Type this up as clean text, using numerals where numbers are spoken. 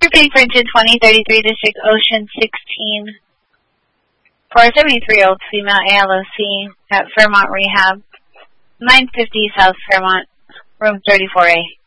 Prepaid printed 2033 District Ocean 16 for a 73-year-old female ALOC at Fairmont Rehab, 950 South Fairmont, room 34A.